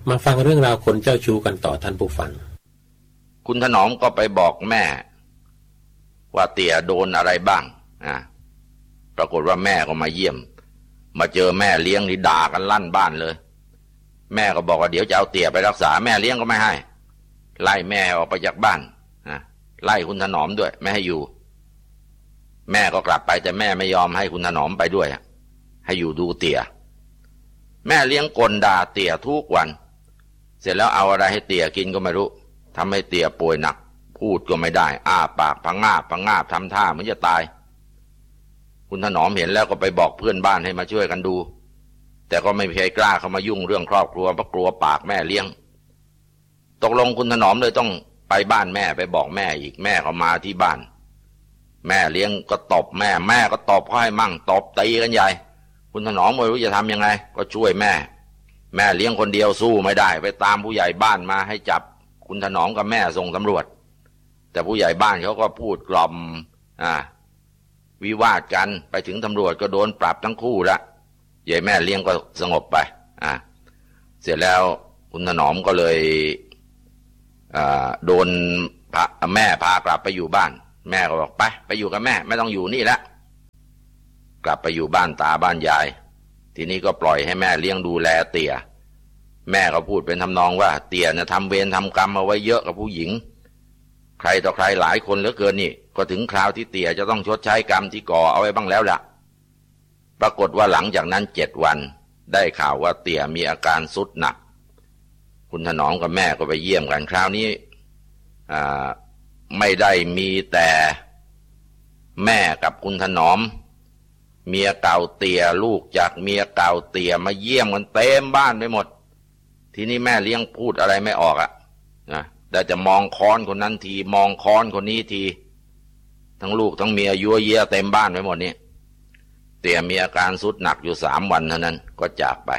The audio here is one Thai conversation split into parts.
มาฟังเรื่องราวคนเจ้าชู้กันต่อท่านผู้ฟังคุณถนอมก็ไปบอกแม่ว่าเตี่ยโดนอะไรบ้างปรากฏว่าแม่ก็มาเยี่ยมมาเจอแม่เลี้ยงนี่ด่ากันลั่นบ้านเลยแม่ก็บอกว่าเดี๋ยวจะเอาเตี่ยไปรักษาแม่เลี้ยงก็ไม่ให้ไล่แม่ออกไปจากบ้านไล่คุณถนอมด้วยไม่ให้อยู่แม่ก็กลับไปแต่แม่ไม่ยอมให้คุณถนอมไปด้วยให้อยู่ดูเตี่ยแม่เลี้ยงกลด่าเตี่ยทุกวันเสร็จแล้วเอาอะไรให้เตี่ยกินก็ไม่รู้ทำให้เตี่ยป่วยหนักพูดก็ไม่ได้อ้าปากพังงาบพังงาบทำท่าเหมือนจะตายคุณถนอมเห็นแล้วก็ไปบอกเพื่อนบ้านให้มาช่วยกันดูแต่ก็ไม่มีใครกล้าเข้ามายุ่งเรื่องครอบครัวเพราะกลัวปากแม่เลี้ยงตกลงคุณถนอมเลยต้องไปบ้านแม่ไปบอกแม่อีกแม่ก็มาที่บ้านแม่เลี้ยงก็ตบแม่ก็ตบเขาให้มั่งตบตีกันใหญ่คุณถนอมไม่รู้จะทำยังไงก็ช่วยแม่เลี้ยงคนเดียวสู้ไม่ได้ไปตามผู้ใหญ่บ้านมาให้จับคุณถนอมกับแม่ส่งตำรวจแต่ผู้ใหญ่บ้านเขาก็พูดกล่อมวิวาทกันไปถึงตำรวจก็โดนปรับทั้งคู่ละยายแม่เลี้ยงก็สงบไปเสร็จแล้วคุณถนอมก็เลยโดนแม่พากลับไปอยู่บ้านแม่ก็บอกไปอยู่กับแม่ไม่ต้องอยู่นี่ละกลับไปอยู่บ้านตาบ้านยายทีนี้ก็ปล่อยให้แม่เลี้ยงดูแลเตี่ยแม่ก็พูดเป็นทำนองว่าเตี่ยเนี่ยทำเวรทำกรรมเอาไว้เยอะกับผู้หญิงใครต่อใครหลายคนเหลือเกินนี่ก็ถึงคราวที่เตี่ยจะต้องชดใช้กรรมที่ก่อเอาไว้บ้างแล้วล่ะปรากฏว่าหลังจากนั้น7 วันได้ข่าวว่าเตี่ยมีอาการทรุดหนักคุณถนอมกับแม่ก็ไปเยี่ยมกันคราวนี้ไม่ได้มีแต่แม่กับคุณถนอมเมียเก่าเตี่ยลูกจากเมียเก่าเตี่ยมาเยี่ยมกันเต็มบ้านไปหมดทีนี้แม่เลี้ยงพูดอะไรไม่ออกนะแต่จะมองค้อนคนนั้นทีมองค้อนคนนี้ทีทั้งลูกทั้งเมียยั่วเยี่ยเต็มบ้านไปหมดนี่เตี่ยมีอาการทรุดหนักอยู่3 วันเท่านั้นก็จากไป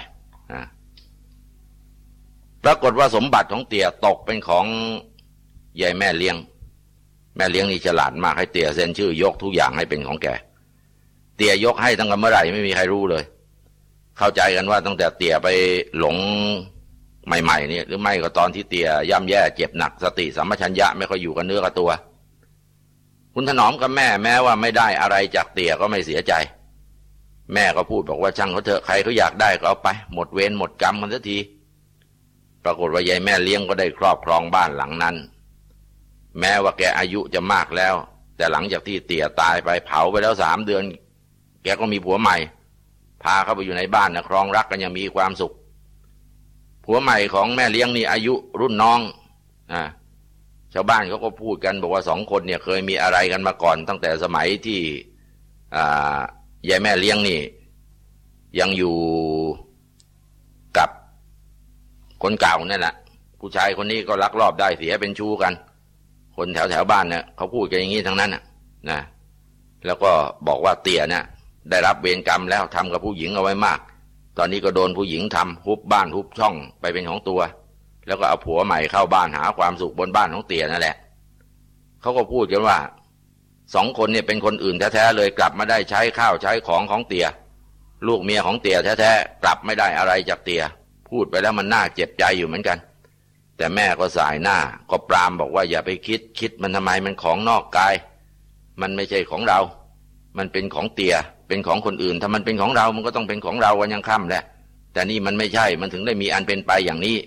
ปรากฏว่าสมบัติของเตี่ยตกเป็นของยายแม่เลี้ยงนี่ฉลาดมากให้เตี่ยเซ็นชื่อยกทุกอย่างให้เป็นของแกเตี่ยยกให้ตั้งแต่เมื่อไหร่ไม่มีใครรู้เลยเข้าใจกันว่าตั้งแต่เตี่ยไปหลงใหม่ๆนี่หรือไม่ก็ตอนที่เตี่ยย่ำแย่เจ็บหนักสติสัมปชัญญะไม่ค่อยอยู่กับเนื้อกับตัวคุณถนอมกับแม่แม้ว่าไม่ได้อะไรจากเตี่ยก็ไม่เสียใจแม่ก็พูดบอกว่าช่างเขาเถอะใครเขาอยากได้ก็เอาไปหมดเวรหมดกรรมกันสักทีปรากฏว่ายายแม่เลี้ยงก็ได้ครอบครองบ้านหลังนั้นแม้ว่าแกอายุจะมากแล้วแต่หลังจากที่เตี่ยตายไปเผาไปแล้ว3 เดือนแกก็มีผัวใหม่พาเข้าไปอยู่ในบ้านนะครองรักกันยังมีความสุขผัวใหม่ของแม่เลี้ยงนี่อายุรุ่นน้องชาวบ้านเขาก็พูดกันบอกว่า2 คนเนี่ยเคยมีอะไรกันมาก่อนตั้งแต่สมัยที่ยายแม่เลี้ยงนี่ยังอยู่กับคนเก่านั่นแหละผู้ชายคนนี้ก็ลักลอบได้เสียเป็นชู้กันคนแถวบ้านเนี่ยเขาพูดกันอย่างนี้ทั้งนั้นนะแล้วก็บอกว่าเตี่ยเนี่ยได้รับเวรกรรมแล้วทำกับผู้หญิงเอาไว้มากตอนนี้ก็โดนผู้หญิงทำฮุบบ้านฮุบช่องไปเป็นของตัวแล้วก็เอาผัวใหม่เข้าบ้านหาความสุขบนบ้านของเตี่ยนั่นแหละเขาก็พูดกันว่า2 คนเนี่ยเป็นคนอื่นแท้ๆเลยกลับมาได้ใช้ข้าวใช้ของเตี่ยลูกเมียของเตี่ยแท้ๆกลับไม่ได้อะไรจากเตี่ยพูดไปแล้วมันน่าเจ็บใจอยู่เหมือนกันแต่แม่ก็สายหน้าก็ปรามบอกว่าอย่าไปคิดมันทำไมมันของนอกกายมันไม่ใช่ของเรามันเป็นของเตี่ยเป็นของคนอื่นถ้ามันเป็นของเรามันก็ต้องเป็นของเราวันยังค่ำแหละแต่นี่มันไม่ใช่มันถึงได้มีอันเป็นไปอย่างนี้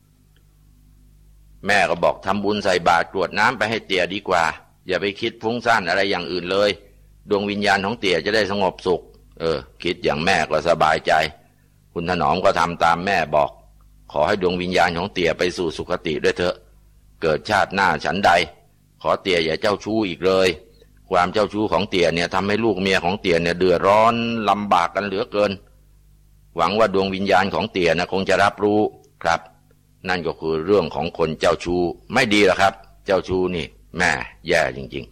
แม่ก็บอกทำบุญใส่บาตรกรวดน้ำไปให้เตี่ยดีกว่าอย่าไปคิดฟุ้งซ่านอะไรอย่างอื่นเลยดวงวิญญาณของเตี่ยจะได้สงบสุขคิดอย่างแม่ก็สบายใจคุณถนอมก็ทำตามแม่บอกขอให้ดวงวิญญาณของเตี่ยไปสู่สุคติด้วยเถอะเกิดชาติหน้าฉันใดขอเตี่ยอย่าเจ้าชู้อีกเลยความเจ้าชู้ของเตี่ยเนี่ยทำให้ลูกเมียของเตี่ยเนี่ยเดือดร้อนลำบากกันเหลือเกินหวังว่าดวงวิญญาณของเตี่ยนะคงจะรับรู้ครับนั่นก็คือเรื่องของคนเจ้าชู้ไม่ดีหรอกครับเจ้าชู้นี่แม่แย่จริง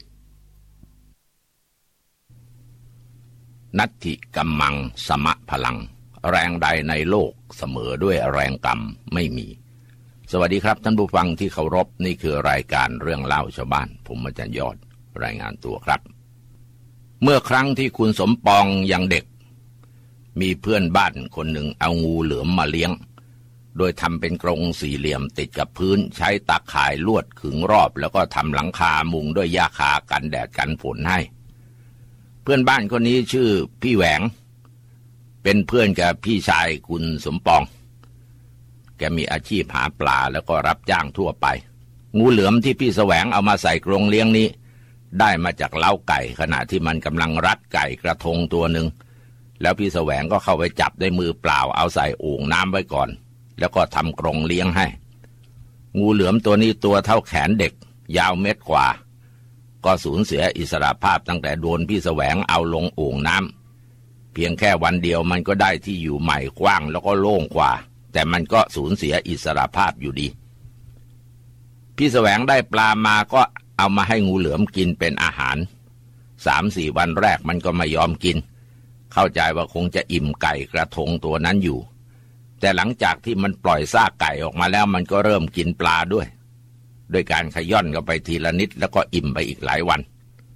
ๆนัตถิกัมมังสมะพลังแรงใดในโลกเสมอด้วยแรงกรรมไม่มีสวัสดีครับท่านผู้ฟังที่เคารพนี่คือรายการเรื่องเล่าชาวบ้านผมอาจารย์ยอดรายงานตัวครับเมื่อครั้งที่คุณสมปองยังเด็กมีเพื่อนบ้านคนหนึ่งเอางูเหลือมมาเลี้ยงโดยทำเป็นกรงสี่เหลี่ยมติดกับพื้นใช้ตาข่ายลวดขึงรอบแล้วก็ทำหลังคามุงด้วยหญ้าคากันแดดกันฝนให้เพื่อนบ้านคนนี้ชื่อพี่แหวงเป็นเพื่อนกับพี่ชายคุณสมปองแกมีอาชีพหาปลาแล้วก็รับจ้างทั่วไปงูเหลือมที่พี่แสวงเอามาใส่กรงเลี้ยงนี้ได้มาจากเล้าไก่ขณะที่มันกำลังรัดไก่กระทงตัวหนึ่งแล้วพี่แสวงก็เข้าไปจับด้วยมือเปล่าเอาใส่โอ่งน้ำไว้ก่อนแล้วก็ทำกรงเลี้ยงให้งูเหลือมตัวนี้ตัวเท่าแขนเด็กยาวเม็ดกว่าก็สูญเสียอิสรภาพตั้งแต่โดนพี่แสวงเอาลงโอ่งน้ำเพียงแค่วันเดียวมันก็ได้ที่อยู่ใหม่กว้างแล้วก็โล่งกว่าแต่มันก็สูญเสียอิสรภาพอยู่ดีพี่แสวงได้ปลามาก็เอามาให้งูเหลือมกินเป็นอาหาร 3-4 วันแรกมันก็ไม่ยอมกินเข้าใจว่าคงจะอิ่มไก่กระทงตัวนั้นอยู่แต่หลังจากที่มันปล่อยซากไก่ออกมาแล้วมันก็เริ่มกินปลาด้วยโดยการขย่อนกันไปทีละนิดแล้วก็อิ่มไปอีกหลายวัน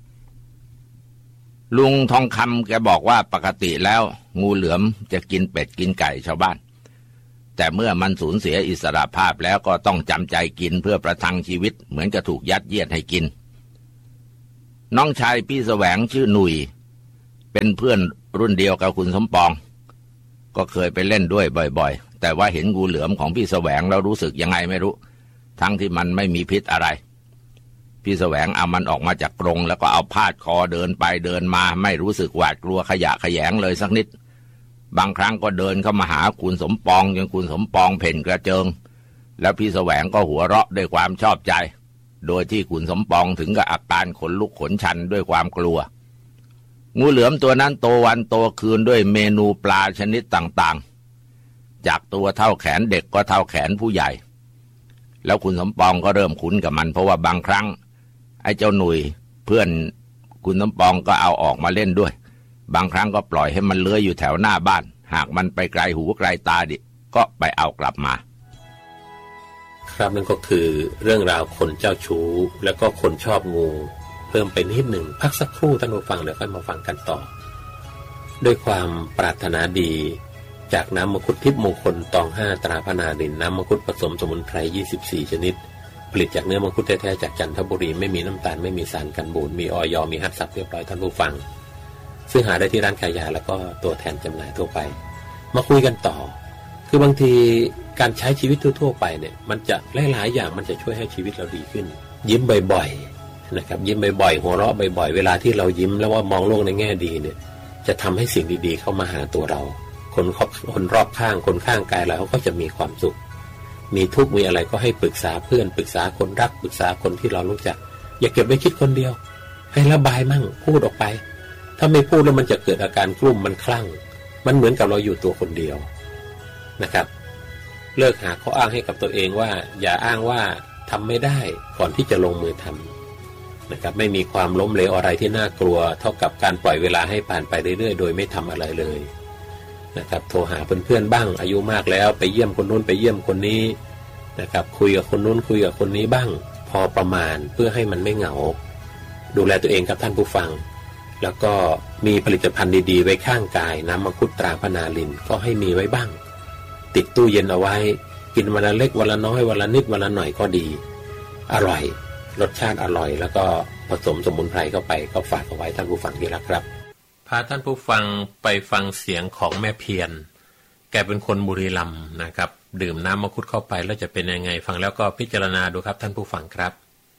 ลุงทองคำแกบอกว่าปกติแล้วงูเหลือมจะกินเป็ดกินไก่ชาวบ้านแต่เมื่อมันสูญเสียอิสรภาพแล้วก็ต้องจำใจกินเพื่อประทังชีวิตเหมือนจะถูกยัดเยียดให้กินน้องชายพี่แสวงชื่อหนุ่ยเป็นเพื่อนรุ่นเดียวกับคุณสมปองก็เคยไปเล่นด้วยบ่อยๆแต่ว่าเห็นงูเหลือมของพี่แสวงแล้วรู้สึกยังไงไม่รู้ทั้งที่มันไม่มีพิษอะไรพี่แสวงเอามันออกมาจากกรงแล้วก็เอาพาดคอเดินไปเดินมาไม่รู้สึกหวาดกลัวขยะแขยงเลยสักนิดบางครั้งก็เดินเข้ามาหาคุณสมปองจนคุณสมปองเพ่นกระเจิงแล้วพี่แสวงก็หัวเราะด้วยความชอบใจโดยที่คุณสมปองถึงกับอาการขนลุกขนชันด้วยความกลัวงูเหลือมตัวนั้นโตวันโตคืนด้วยเมนูปลาชนิดต่างๆจากตัวเท่าแขนเด็กก็เท่าแขนผู้ใหญ่แล้วคุณสมปองก็เริ่มคุ้นกับมันเพราะว่าบางครั้งไอ้เจ้าหนุ่ยเพื่อนคุณสมปองก็เอาออกมาเล่นด้วยบางครั้งก็ปล่อยให้มันเลื้อยอยู่แถวหน้าบ้านหากมันไปไกลหูไกลตาดิก็ไปเอากลับมาครับนั่นก็คือเรื่องราวคนเจ้าชู้แล้วก็คนชอบงูเพิ่มไปนิดหนึ่งพักสักครู่ท่านผู้ฟังเดี๋ยวค่อยมาฟังกันต่อด้วยความปรารถนาดีจากน้ำมังคุดทิพย์มงคลตอง5ตราพนารินน้ำมังคุดผสมสมุนไพร24ชนิดผลิตจากเนื้อมังคุดแท้ๆจากจันทบุรีไม่มีน้ำตาลไม่มีสารกันบูดมีอย.มีฮัตซับเรียบร้อยท่านผู้ฟังซึ่งหาได้ที่ร้านขายยาแล้วก็ตัวแทนจำหน่ายทั่วไปมาคุยกันต่อคือบางทีการใช้ชีวิตทั่วๆไปเนี่ยมันจะหลายๆอย่างมันจะช่วยให้ชีวิตเราดีขึ้นยิ้มบ่อยๆนะครับยิ้มบ่อยๆหัวเราะบ่อยๆเวลาที่เรายิ้มแล้วว่ามองโลกในแง่ดีเนี่ยจะทำให้สิ่งดีๆเข้ามาหาตัวเราคนรอบข้างคนข้างกายเราเขาก็จะมีความสุขมีทุกข์มีอะไรก็ให้ปรึกษาเพื่อนปรึกษาคนรักปรึกษาคนที่เรารู้จักอย่าเก็บไว้คิดคนเดียวให้ระบายมั่งพูดออกไปถ้าไม่พูดแล้วมันจะเกิดอาการกลุ้มมันคลั่งมันเหมือนกับเราอยู่ตัวคนเดียวนะครับเลิกหาข้ออ้างให้กับตัวเองว่าอย่าอ้างว่าทำไม่ได้ก่อนที่จะลงมือทำนะครับไม่มีความล้มเหลวอะไรที่น่ากลัวเท่ากับการปล่อยเวลาให้ผ่านไปเรื่อยๆโดยไม่ทำอะไรเลยนะครับโทรหาเพื่อนๆบ้างอายุมากแล้วไปเยี่ยมคนนู้นไปเยี่ยมคนนี้นะครับคุยกับคนนู้นคุยกับคนนี้บ้างพอประมาณเพื่อให้มันไม่เหงาดูแลตัวเองครับท่านผู้ฟังแล้วก็มีผลิตภัณฑ์ดีๆไว้ข้างกายน้ำมังคุดตราพนารินก็ให้มีไว้บ้างติดตู้เย็นเอาไว้กินวันละเล็กวันละน้อยวันละนิดวันละหน่อยก็ดีอร่อยรสชาติอร่อยแล้วก็ผสมสมุนไพรเข้าไปก็ฝากเอาไว้ท่านผู้ฟังที่รักครับพาท่านผู้ฟังไปฟังเสียงของแม่เพียรแกเป็นคนบุรีรัมย์นะครับดื่มน้ำมังคุดเข้าไปแล้วจะเป็นยังไงฟังแล้วก็พิจารณาดูครับท่านผู้ฟังครับ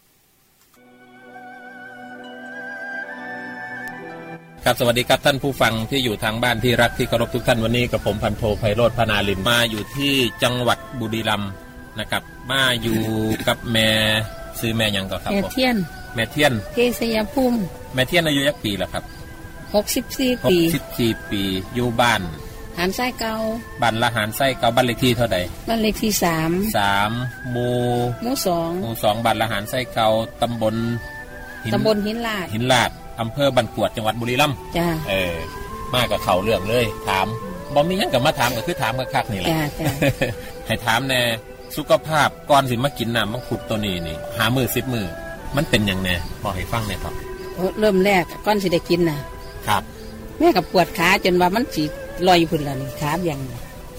ครับสวัสดีครับท่านผู้ฟังที่อยู่ทางบ้านที่รักที่เคารพทุกท่านวันนี้กับผมพันโทไพโรจน์พนาลินมาอยู่ที่จังหวัดบุรีรัมย์นะครับมาอยู่กับแม่ซื้อแม่ยังก็ครับแม่เทียนเทศยภูมิแม่เทียนอายุยักปีแล้วครับ64 ปีอยู่บ้านหานไส้เก่าบ้านละหานไส้เก่าบ้านเลขที่เท่าใดบ้านเลขที่3หมู่2บ้านละหานไส้เก่าตำบลหินลาดอำเภอบันกวดจังหวัดบุรีรัมย์จ้ามากับเขาเรื่องเลยถามบ่มีหยังก็มาถามก็คือถามคักๆนี่แหละจ้า ให้ถามแน่สุขภาพก่อนสิมากินน้ำมังคุดตัวนี้นี่หามื้อ10มื้อมันเป็นหยังแน่บอกให้ฟังหน่อยครับเริ่มแรกก่อนสิได้กินน่ะครับแม่ก็ปวดขาจนว่ามันสิลอยพุ่นล่ะนี่ขาเบี่ยงแส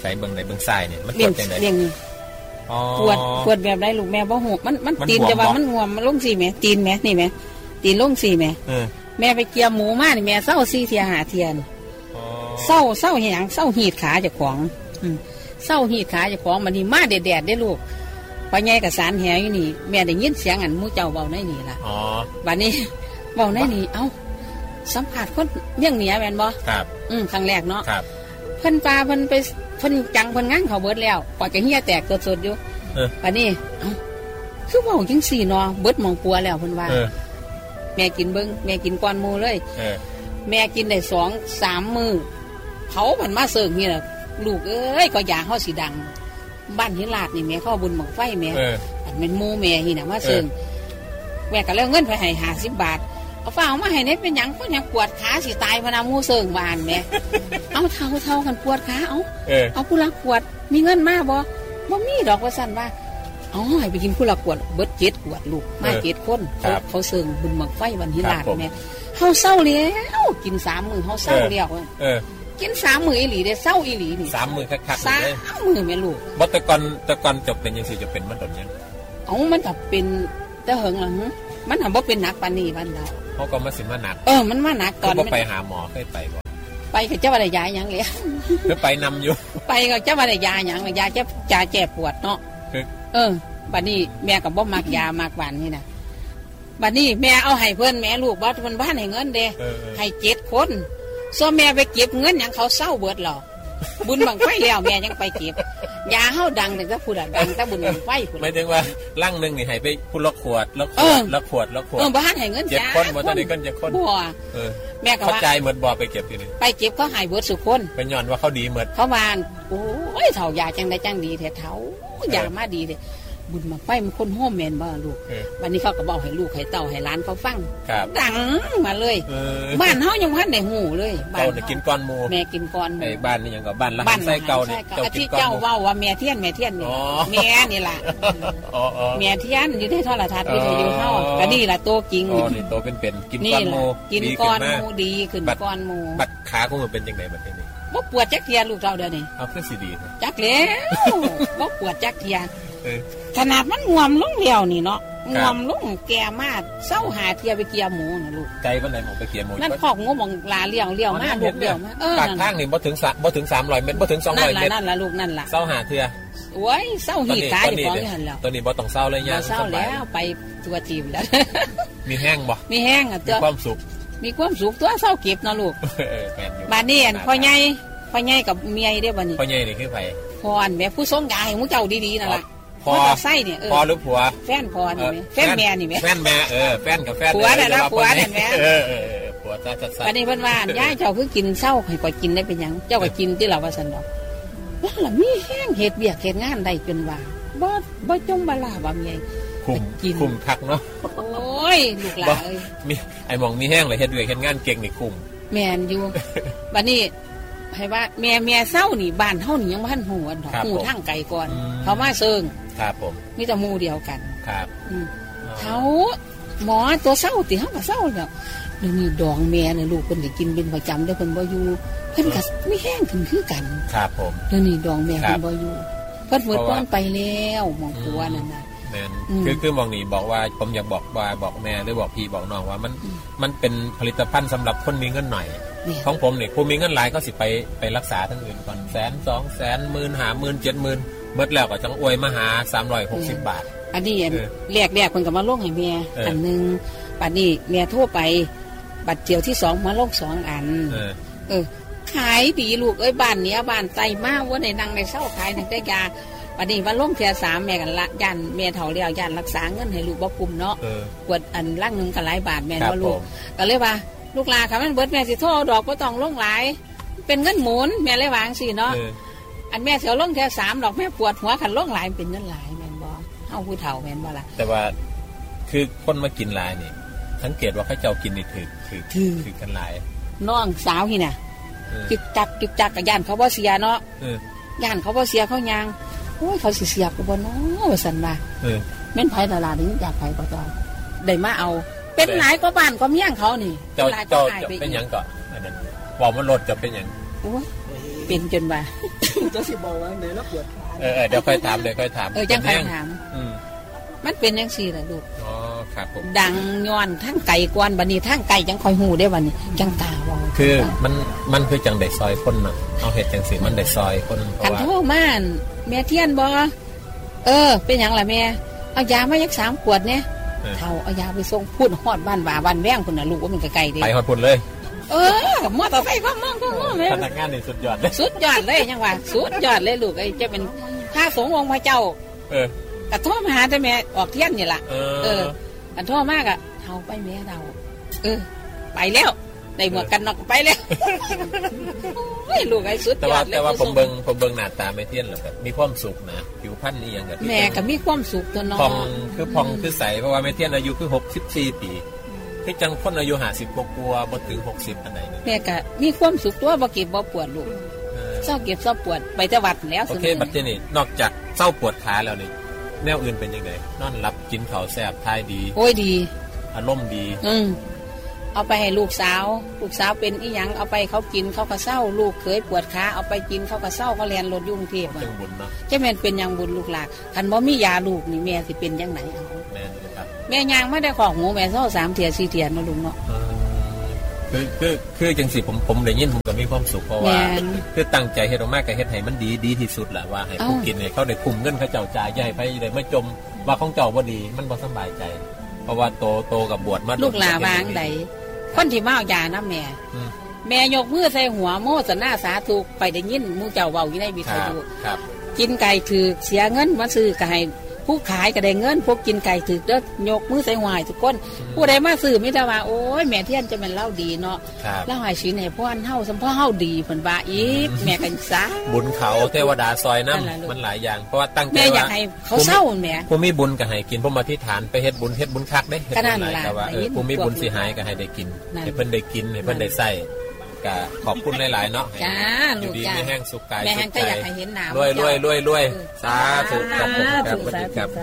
ส่เบิ่งไหนเบิ่งซ้ายเนี่ยมันปวดจังได๋เลี้ยงนี่ปวดแบบใดลูกแม่บ่ฮู้มันตีนจะว่ามันงวมมันลงสิแม่ตีนแม่นี่แม่ตีนลงสิแม่แม่ไปเกี่ยหมูมานี่แม่เศร้า4เที่ย5เที่ยเศร้าหยังเศร้าหีดขาเจ้าของเศร้าหีดขาเจ้าของมันนี่มาแดดได้ลูกปะใหญ่กับสารแหอยู่นี่แม่ได้ยินเสียงอันหมู่เจ้าเว้าในนี่ล่ะบัดนี้เว้าในนี่เอ้าสัมผัสคนเลี้ยงเหนียแม่นบ่ครับครั้งแรกเนาะครับเพิ่นปลาเพิ่นไปเพิ่นจังเพิ่นงั้นเขาเบิดแล้วปล่อยก็เหี้ยแตกเกิดสดอยู่บัดนี้เอ้าคือเว้าจังซี่เนาะเบิดหม่องปัวแล้วเพิ่นว่าแม่กินเบิ่งแม่กินก่อนหมู่เลยแม่กินได้2-3 มื้อเขาเพิ่นมาเสิร์ฟนี่ล่ะลูกเอ้ยก็อยากเฮาสิดังบ้านหินลาดนี่แม่เข้าบุญหม่องไฟแม่อันเป็นหมู่แม่นี่น่ะมาเสิร์ฟแม่ก็เลยเงินไปให้50 บาทเอาฟ้าเอามาให้ได้เป็นหยังก็ยังปวดขาสิตายพนาหมู่เสิร์ฟบ้านแม่เอาเท่ากันปวดขาเอาผู้ละขวดมีเงินมาบ่มีดอกว่าซั่นว่าเอาให้ไปกินผู้ละขวดเบิด7 ขวดลูกมา7 คนเขาเสิร์ฟบุญหม่องไฟบ้านหินลาดแม่เฮาเศร้าแล้วกิน3 มื้อเฮาเศร้าแล้วกิน3 มื้ออีหลีได้เศร้าอีหลีนี่ 3 มื้อคักๆเลย3 มื้อแม่ลูกบ่แต่ก่อนจบเป็นจังซี่จะเป็นมันดนยังมันก็เป็นแต่เหิงหลังมันบ่เป็นหนักปานนี้วันดาวเฮาก็มาสิมาหนักมันมาหนักตอนบ่ไปหาหมอเคยไปบ่ไปก็จะว่าได้ยาหยังเลยคือไปนำอยู่ไปก็จะว่าได้ยาหยังยาแก้ปวดเนาะบัดนี้แม่ก็บ่มักยามากหวานนี่นะบัดนี้แม่เอาให้เพิ่นแม่ลูกบ่เพิ่นบ้านให้เงินเด้ให้7 คนซ้อแม่ไปเก็บเงินหยังเขาเศร้าเบิดหรอบุญบังไฟแล้วแม่ยังไปเก็บยาเฮาดังแต่ถ้าพูดดังแต่บุญบังไฟหมายถึงว่าลังนึงนี่ให้ไปพูดละขวดบ้านให้เงิน 7 คนบ่ทันได้เงิน7 คนบ่แม่ก็ว่าเข้าใจหมดบ่ไปเก็บที่นี่ไปเก็บเขาให้เบิดสุคนเป็นย้อนว่าเขาดีหมดเขาว่าโอ้ยเฒ่ายาจังได้จังดีแท้เฒ่ายามาดีเด้บุญมาไฟมันคนโฮมแมนบ่ลูกวันนี้เขาก็บอกให้ลูกให้เต่าให้ร้านเขาฟังดังมาเลยบ้านเฮายังพันได้หูเลยบ้านกินก้อนหมูแม่กินก้อนหมูบ้านนี่ยังกับบ้านละไส้เก่าเนี่ยที่เจ้าเว้าว่าแม่เทียนนี่แม่นี่ล่ะแม่เทียนอยู่ในโทรทัศน์วิทยุเฮาก็นี่ล่ะโตจริงนี่โตเป็นกินก้อนหมูกินก้อนหมูดีขึ้นก้อนหมูบัดขาคงเป็นจังได๋บัดนี้บ่ปวดจักเทียลูกเจ้าเด้อนี่เอาคือสิดีจักแล้วบ่ปวดจักเทียขนาดมันงวมลงเดียวนี่เนาะงวมลงแก่มากเศร้าหาเทียไปเกียหมูนะลูกไกลปานใดหมองไปเกียหมูนั่นขอกงูมองลาเลี้ยวมาลูกเดียวมาปากทางนี่บ่ถึง300 เมตรบ่ถึง200 เมตรนั่นล่ะลูกนั่นล่ะเศร้าหาเทียโอ้ยเศร้าหีดตายอยู่ของนี่หั่นแล้วตอนนี้บ่ต้องเศร้าเลยย่างเศร้าแล้วไปตัวทีมแล้วมีแห้งบ่มีแห้งอ่ะมีความสุขตัวเศร้าเก็บเนาะลูกแม่นอยู่บัดนี้อันพ่อใหญ่กับเมียเด้อบัดนี้พ่อใหญ่นี่คือไผพ่ออันแม่ผู้ทรงยาให้หมู่เจ้าดีๆนั่นล่ะพอไส้เนี่ยพอหรือผัวแฟนพอนี่ไหมแฟนแม่นี่ไหมแฟนแม่แฟนกับแฟนผัวเนี่ยนะผัวเนี่ยแม่ผัวจะอันนี้เพิ่นว่าย่าเจ้าคือกินเศร้าให้ก่อยกินได้เป็นหยังเจ้าก็กินที่เราว่าซั่นดอกว่าล่ะมีแห้งเฮ็ดเวียกเฮ็ดงานได้จนว่าบ่จงบ่ลาบ่มีคุ้มคักเนาะโอ้ยลูกหลานเอ้ยมีไอ้หม่องมีแห้งเลยเฮ็ดเวียกเฮ็ดงานเก่งนี่คุ้มแม่นอยู่บัดนี้ให้ว่าแม่เศร้านี่บ้านเฮานี่ยังบ่ทันฮู้อันดอกฮู้ทางไกลก่อนเขามาเซิงครับผมมีแต่หมู่เดียวกันครับเขาหมอตัวเศร้าติเฮาก็เศร้าแล้วนี่ดองแม่น่ะลูกเพิ่นก็กินเป็นประจำเด้อเพิ่นบ่อยู่เพิ่นก็มีแห้งขึ้นคือกันครับผมนี่ดองแม่เพิ่นบ่อยู่เพิ่นหมดป้อนไปแล้วหมองปัวนั่นน่ะแม่นคือมองนี่บอกว่าผมอยากบอกแม่หรือบอกพี่บอกน้องว่ามันเป็นผลิตภัณฑ์สำหรับคนมีเงินหน่อยของผมนี่ผู้มีเงินหลายก็สิไปรักษาทั้งอื่นก่อน100,000 200,000 10,000 50,000 70,000เบิดแล้วก็จังอวยมาหา360 บาทอันนี้แรกเพิ่นก็มาลงให้แม่อันนึงบัดนี้แม่โทรไปบัดเจียวที่2มาลง2อันขายดีลูกเอ้ยบ้านเนี้ยบ้านไตมากว่าในนั่งในเศร้าขายนั่งได้ยาบัดนี้ว่าลงเทีย3แม่กันละย่านแม่เฒ่าแล้วย่านรักษาเงินให้ลูกบ่กุมเนาะกวดอันลังนึงก็หลายบาทแม่ว่าลูกก็เลยว่าลูกหลานค่ะมันเบิดแม่สิโทรดอกบ่ต้องลงหลายเป็นเงินหมุนแม่เลยวางสิเนาะอันแม่เสียวลงแค่3ดอกแม่ปวดหัวคันลงหลายเป็นเงินหลายแม่นบ่เฮาผู้เฒ่าแม่นบ่ล่ะแต่ว่าคือคนมากินหลายนี่สังเกตว่าเขาเจ้ากินนี่ถือกันหลายน้องสาวนี่น่ะจึกจักกับย่านเขาบ่เสียเนาะย่านเขาบ่เสียเขายังโอ้ยเขาสิเสียกูบ่เนาะว่าซั่นว่าแม่นไผตลาดนี่อยากไผบ่เจ้าได้มาเอาเป็นหลายกว่าบ้านก็เมียงเขานี่เจ้าเป็นหยังก็อันนั้นบอกมันรถจะเป็นหยังอ้ยเป็นจนว่าจะสิบอกว่าไหนแล้วปวดขาเดี๋ยวค่อยถามจังค่อยถามมันเป็นจังซี่ล่ะลูกอ๋อครับผมดังย้อนทั้งไก่ก่อนบัดนี้ทั้งไก่จังค่อยฮู้ได้บัดนี้จังตาว่าคือมันคือจังได้ซอยคนน่ะเอาเฮ็ดจังซี่มันได้ซอยคนเพราะว่ากันโทรมาแม่เทียนบ่เป็นหยังล่ะแม่เอายามายัก3ขวดเนี่ยเฒ่าเอายาไปส่งพูดฮอดบ้านว่าบ้านแว้งพุ่นน่ะลูกว่ามันไกลๆเด้ไปฮอดพุ่นเลยมอเตอร์ไซค์ก็มองแม่พนักงานนี่สุดยอดเลยสุดยอดเลยยังว่าสุดยอดเลยลูกไอ้จะเป็นพระสงฆ์องค์พระเจ้าก็โทรมาหาแต่แม่ออกเที่ยงนี่ล่ะกันโทรมากอ่ะเฒ่าไปแม่เราไปแล้วได้หมวกกันน็อกไปแล้วเฮ้ยลูกไอ้สุดยอดเลยแต่ว่าผมเบิ่งหน้าตาแม่เทียนแล้วแบบมีความสุขนะผิวพรรณนี่อย่างแบบแม่ก็มีความสุขตัวน้องพองคือใสเพราะว่าแม่เทียนอายุคือ64ปีคือจังคนอายุ50กว่าบ่ถึง60ปานใดแม่ก็มีความสุขตัวบ่เก็บบ่ปวดลูกเศร้าเก็บเศร้าปวดไปแต่วัดแล้วโอเคบัดนี้นอกจากเศร้าปวดขาแล้วนี่แนวอื่นเป็นจังได๋นอนหลับกินข้าวแซ่บทายดีโอ้ยดีอารมณ์ดีเอาไปให้ลูกสาวเป็นอีหยังเอาไปเขากินเขาก็เศร้าลูกเคยปวดขาเอาไปกินเขาก็เศร้าเขาเรียนรถยุ่งเทพจังบุญเนาะจะแม่นเป็นยังบุญลูกหลานคันบ่มียาลูกนี่แม่สิเป็นจังไหนเอาแม่นครับแม่ย่างไม่ได้ของหมูแม่เศร้า3เที่ย4เที่ยเนาะลุงเนาะคือจังสิผมได้ยินผมก็มีความสุขเพราะว่าคือตั้งใจเฮ็ดออกมาก็เฮ็ดให้มันดีที่สุดล่ะว่าให้ผู้กินให้เขาได้คุ้มเงินเขาเจ้าจ่ายใหญ่ไปได้มาจมว่าของเจ้าบ่ดีมันบ่สบายใจเพราะว่าโตกับบวชมาลูกหลาวางใดคนที่มาเอายานะแม่ยกมือใส่หัวโมสนาสาธุไปได้ยินหมู่เจ้าเว้าอยู่ในวิทยุกินไก่ถือเสียเงินมาซื้อก็ให้ผู้ขายก็ได้เงินพวกกินไก่ถือเด้อยกมือใส่หัวทุกคนผู้ใดมาซื้อมิตรว่าโอ้ยแม่เทียนจะเป็นเล่าดีเนาะเล่าให้ศีลให้พ่อเฮาสัมพ่อเฮาดีเพิ่นว่าอีกแม่กันซะบุญเขาเทวดาซอยน้ำมันหลายอย่างเพราะว่าตั้งใจว่าแม่อยากให้เขาเศร้าแม่ผู้มีบุญก็ให้กินผู้มาอธิษฐานไปเฮ็ดบุญคักเด้เฮ็ดบุญหลายแต่ว่าผู้มีบุญสิหายก็ให้ได้กินให้เพิ่นได้กินให้เพิ่นได้ใช้ก็ขอบคุณหลายๆเนาะจ้าลูกจ้าไม่แห้งสุขกายสุขใจแม่แห้งก็อยากให้เห็นหน้ารวยสาธุครับผมครับสวัสดีครับ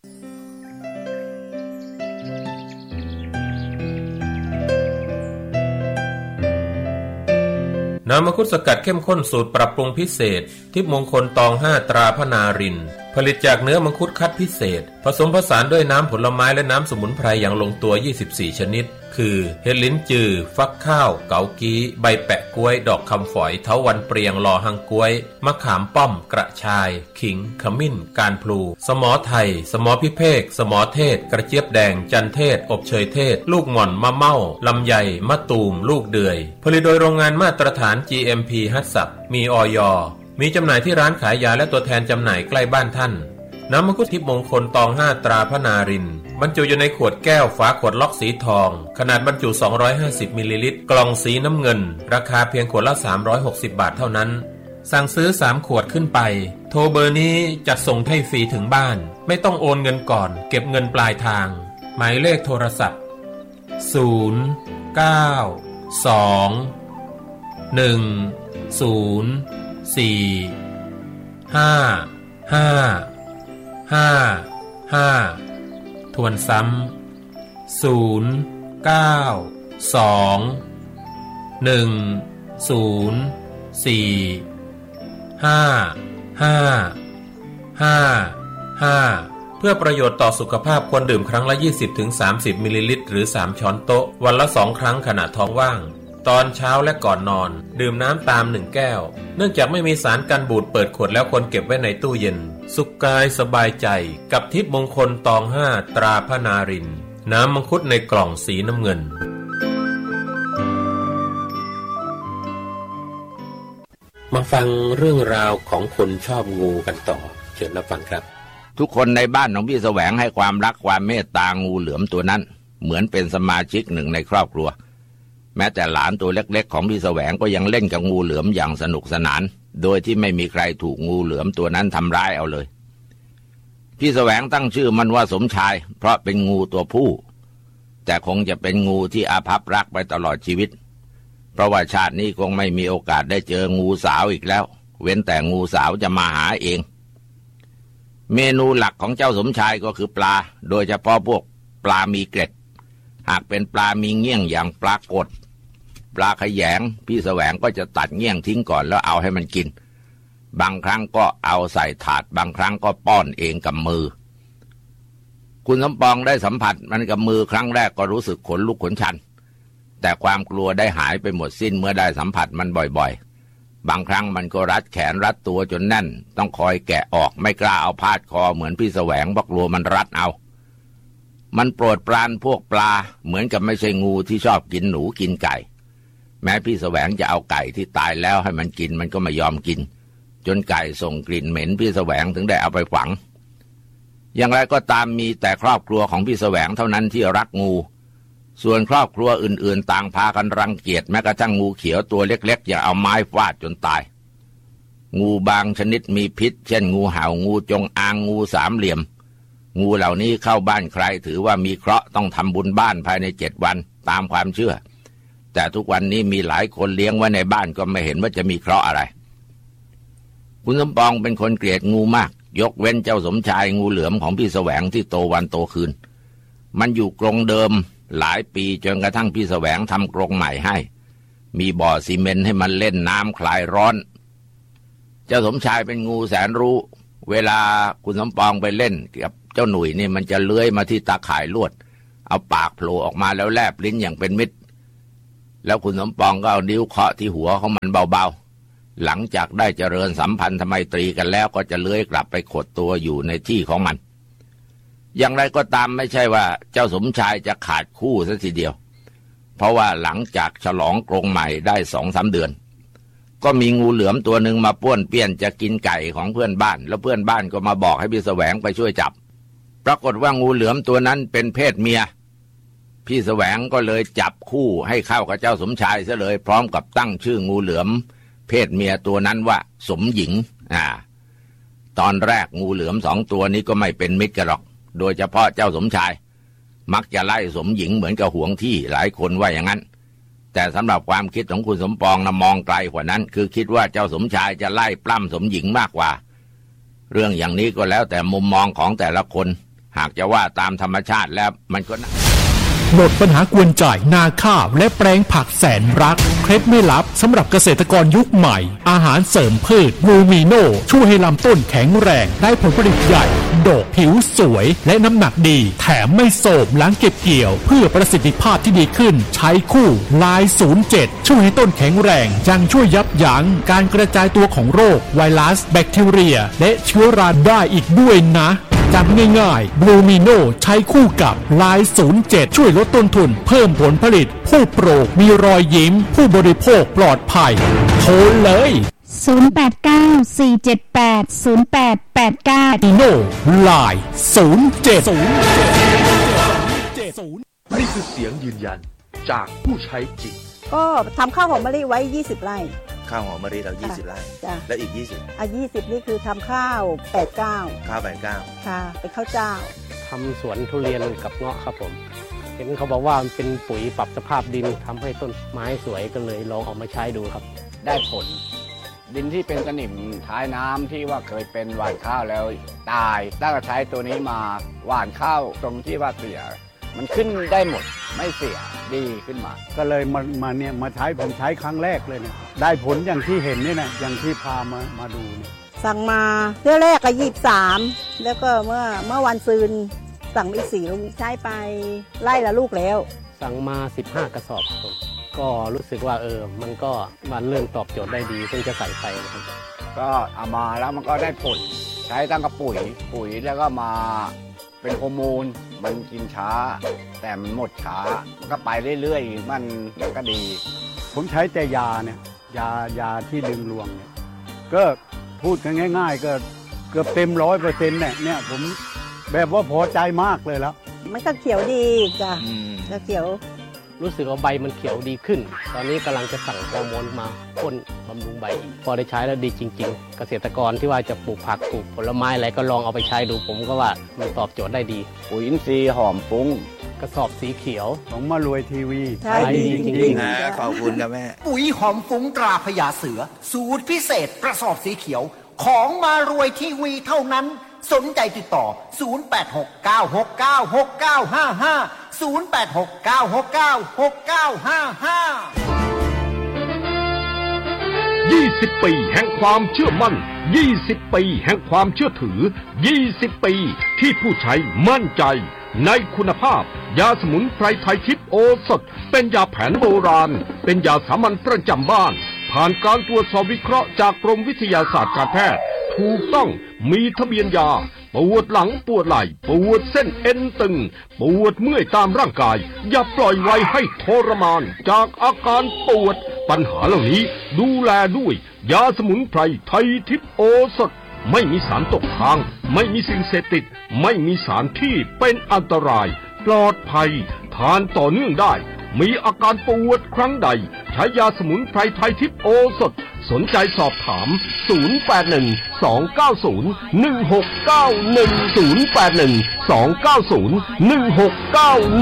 น้ำมังคุดสกัดเข้มข้นสูตรปรับปรุงพิเศษทิพย์มงคลตอง5ตราพนารินผลิตจากเนื้อมังคุดคัดพิเศษผสมผสานด้วยน้ำผลไม้และน้ำสมุนไพรอย่างลงตัว24ชนิดคือเห็ดลิ้นจือฟักข้าวเกากี้ใบแปะกล้วยดอกคำฝอยเถาวัลย์เปรียงลอหังกล้วยมะขามป้อมกระชายขิงขมิ้นการพลูสมอไทยสมอพิเภกสมอเทศกระเจี๊ยบแดงจันเทศอบเชยเทศลูกหม่อนมะเม่าลำไยมะตูมลูกเดือยผลิตโดยโรงงานมาตรฐาน GMP ฮัตสับมีอย.มีจำหน่ายที่ร้านขายยาและตัวแทนจำหน่ายใกล้บ้านท่านน้ำมังคุดทิพย์มงคลตอง5ตราพนารินบรรจุอยู่ในขวดแก้วฝาขวดล็อกสีทองขนาดบรรจุ250มิลลิลิตรกล่องสีน้ำเงินราคาเพียงขวดละ360บาทเท่านั้นสั่งซื้อ3ขวดขึ้นไปโทรเบอร์นี้จัดส่งให้ฟรีถึงบ้านไม่ต้องโอนเงินก่อนเก็บเงินปลายทางหมายเลขโทรศัพท์0 9 2 1 0 4 5 5 5 ทวนซ้ำ0 9 2 1 0 4 5 5 5 เพื่อประโยชน์ต่อสุขภาพควรดื่มครั้งละ 20-30 มิลลิลิตรหรือ3ช้อนโต๊ะวันละ2ครั้งขณะท้องว่างตอนเช้าและก่อนนอนดื่มน้ำตาม1แก้วเนื่องจากไม่มีสารกันบูดเปิดขวดแล้วควรเก็บไว้ในตู้เย็นสุขกายสบายใจกับทิพย์มงคลตอง5ตราพนารินน้ำมังคุดในกล่องสีน้ำเงินมาฟังเรื่องราวของคนชอบงูกันต่อเชิญรับฟังครับทุกคนในบ้านของพี่แสวงให้ความรักความเมตตางูเหลือมตัวนั้นเหมือนเป็นสมาชิกหนึ่งในครอบครัวแม้แต่หลานตัวเล็กๆของพี่แสวงก็ยังเล่นกับงูเหลือมอย่างสนุกสนานโดยที่ไม่มีใครถูกงูเหลือมตัวนั้นทำร้ายเอาเลยพี่แสวงตั้งชื่อมันว่าสมชายเพราะเป็นงูตัวผู้แต่คงจะเป็นงูที่อาภัพรักไปตลอดชีวิตเพราะว่าชาตินี้คงไม่มีโอกาสได้เจองูสาวอีกแล้วเว้นแต่งูสาวจะมาหาเองเมนูหลักของเจ้าสมชายก็คือปลาโดยเฉพาะพวกปลามีเกล็ดหากเป็นปลามีเงี้ยงอย่างปลากดปลาขยงพี่แสวงก็จะตัดเงี้ยงทิ้งก่อนแล้วเอาให้มันกินบางครั้งก็เอาใส่ถาดบางครั้งก็ป้อนเองกับมือคุณสมปองได้สัมผัสมันกับมือครั้งแรกก็รู้สึกขนลุกขนชันแต่ความกลัวได้หายไปหมดสิ้นเมื่อได้สัมผัสมันบ่อยๆบางครั้งมันก็รัดแขนรัดตัวจนแน่นต้องคอยแกะออกไม่กล้าเอาพาดคอเหมือนพี่แสวงเพราะกลัวมันรัดเอามันโปรดปรานพวกปลาเหมือนกับไม่ใช่งูที่ชอบกินหนูกินไก่แม้พี่แสวงจะเอาไก่ที่ตายแล้วให้มันกินมันก็ไม่ยอมกินจนไก่ส่งกลิ่นเหม็นพี่แสวงถึงได้เอาไปฝังอย่างไรก็ตามมีแต่ครอบครัวของพี่แสวงเท่านั้นที่รักงูส่วนครอบครัวอื่นๆต่างพากันรังเกียจแม้กระทั่งงูเขียวตัวเล็กๆอย่าเอาไม้ฟาดจนตายงูบางชนิดมีพิษเช่นงูเห่างูจงอางงูสามเหลี่ยมงูเหล่านี้เข้าบ้านใครถือว่ามีเคราะห์ต้องทำบุญบ้านภายใน7 วันตามความเชื่อแต่ทุกวันนี้มีหลายคนเลี้ยงไว้ในบ้านก็ไม่เห็นว่าจะมีเคราะห์อะไรคุณสมปองเป็นคนเกลียดงูมากยกเว้นเจ้าสมชายงูเหลือมของพี่แสวงที่โตวันโตคืนมันอยู่กรงเดิมหลายปีจนกระทั่งพี่แสวงทำกรงใหม่ให้มีบ่อซีเมนต์ให้มันเล่นน้ำคลายร้อนเจ้าสมชายเป็นงูแสนรู้เวลาคุณสมปองไปเล่นกับเจ้าหนุ่ยนี่มันจะเลื้อยมาที่ตาข่ายลวดเอาปากโผล่ออกมาแล้วแลบลิ้นอย่างเป็นมิตรแล้วคุณสมปองก็เอานิ้วเคาะที่หัวของมันเบาๆหลังจากได้เจริญสัมพันธไมตรีกันแล้วก็จะเลื้อยกลับไปขดตัวอยู่ในที่ของมันอย่างไรก็ตามไม่ใช่ว่าเจ้าสมชายจะขาดคู่ซะทีเดียวเพราะว่าหลังจากฉลองกรงใหม่ได้ 2-3 เดือนก็มีงูเหลือมตัวหนึ่งมาป้วนเปี้ยนจะกินไก่ของเพื่อนบ้านแล้วเพื่อนบ้านก็มาบอกให้พี่แสวงไปช่วยจับปรากฏว่างูเหลือมตัวนั้นเป็นเพศเมียพี่แสวงก็เลยจับคู่ให้เข้ากับเจ้าสมชายซะเลยพร้อมกับตั้งชื่องูเหลือมเพศเมียตัวนั้นว่าสมหญิงตอนแรกงูเหลือม2 ตัวนี้ก็ไม่เป็นมิตรกันหรอกโดยเฉพาะเจ้าสมชายมักจะไล่สมหญิงเหมือนกับหวงที่หลายคนว่าอย่างนั้นแต่สำหรับความคิดของคุณสมปองนะมองไกลกว่านั้นคือคิดว่าเจ้าสมชายจะไล่ปล้ำสมหญิงมากกว่าเรื่องอย่างนี้ก็แล้วแต่มุมมองของแต่ละคนหากจะว่าตามธรรมชาติแล้วมันก็หมดปัญหากวนใจนาข้าวและแปลงผักแสนรักเคล็ดไม่ลับสำหรับเกษตรกรยุคใหม่อาหารเสริมพืชบลูมิโนช่วยให้ลำต้นแข็งแรงได้ผลผลิตใหญ่ดกผิวสวยและน้ำหนักดีแถมไม่โสมหลังเก็บเกี่ยวเพื่อประสิทธิภาพที่ดีขึ้นใช้คู่ลาย07ช่วยให้ต้นแข็งแรงยังช่วยยับยั้งการกระจายตัวของโรคไวรัสแบคทีเรียและเชื้อราได้อีกด้วยนะจำง่ายๆบลูมิโนใช้คู่กับลาย07ช่วยลดต้นทุนเพิ่มผลผลิตผู้ปลูกมีรอยยิ้มผู้บริโภคปลอดภัยโทรเลย 089-478-0889 มิโนลาย07 นี่คือเสียงยืนยันจากผู้ใช้จริงก็ทำข้าวหอมมะลิไว้20 ไร่ข้าวหอมมะลิเรา20 ไร่แล้วอีก20 20นี่คือทำข้าว89 ข้าว89 ค่ะเป็นข้าวเจ้าทำสวนทุเรียนกับเงาะครับผมเห็นเขาบอกว่ามันเป็นปุ๋ยปรับสภาพดินทำให้ต้นไม้สวยก็เลยลองเอามาใช้ดูครับได้ผลดินที่เป็นสนิมท้ายน้ำที่ว่าเคยเป็นหว่านข้าวแล้วตายตั้งแต่ใช้ตัวนี้มาหว่านข้าวตรงที่ว่าเสียมันขึ้นได้หมดไม่เสียดีขึ้นมาก็เลยมาใช้ผมใช้ครั้งแรกเลยเนี่ยได้ผลอย่างที่เห็นนี่นะอย่างที่พามาดูเนี่ยสั่งมาเที่ยวแรกก็23แล้วก็เมื่อวันซืนสั่งอีก4 ลูกใช้ไปไล่ละลูกแล้วสั่งมา15 กระสอบครับก็รู้สึกว่ามันก็มันเรื่องตอบโจทย์ได้ดีเพิ่งจะใส่ไปนะครับก็เอามาแล้วมันก็ได้ผลใช้ตั้งกับปุ๋ยแล้วก็มาเป็นฮอร์โมนมันกินช้าแต่มันหมดช้ามันก็ไปเรื่อยๆมันก็ดีผมใช้แต่ยาเนี่ยยาที่ดึงรวงเนี่ยก็พูดกันง่ายๆก็เกือบเต็ม100%เนี่ยผมแบบว่าพอใจมากเลยแล้วมันก็เขียวดีจ้ะแล้วเขียวรู้สึกว่าใบมันเขียวดีขึ้นตอนนี้กำลังจะสั่งฮอร์โมนมาพ่นบำรุงใบพอได้ใช้แล้วดีจริงๆเกษตรกรที่ว่าจะปลูกผักปลูกผลไม้อะไรก็ลองเอาไปใช้ดูผมก็ว่ามันตอบโจทย์ได้ดีปุ๋ยอินทรีย์หอมฟุ้งกระสอบสีเขียวของมารวยทีวีใช่ดีจริงๆขอบคุณครับแม่ปุ๋ยหอมฟุ้งตราพญาเสือสูตรพิเศษกระสอบสีเขียวของมารวยทีวีเท่านั้นสนใจติดต่อ0869696955 0869696955 20 ปีแห่งความเชื่อมั่น20 ปีแห่งความเชื่อถือ20 ปีที่ผู้ใช้มั่นใจในคุณภาพยาสมุนไพรไทยทิพย์โอสถเป็นยาแผนโบราณเป็นยาสามัญประจำบ้านผ่านการตรวจสอบวิเคราะห์จากกรมวิทยาศาสตร์การแพทย์ถูกต้องมีทะเบียนยาปวดหลังปวดไหล่ปวดเส้นเอ็นตึงปวดเมื่อยตามร่างกายอย่าปล่อยไว้ให้ทรมานจากอาการปวดปัญหาเหล่านี้ดูแลด้วยยาสมุนไพรไทยทิพย์โอสถไม่มีสารตกค้างไม่มีสิ่งเสพติดไม่มีสารที่เป็นอันตรายปลอดภัยทานต่อเนื่องได้มีอาการปวดครั้งใดใช้ยาสมุนไพรไทยทิพย์โอสถสนใจสอบถาม081-290-1691 081-290-1691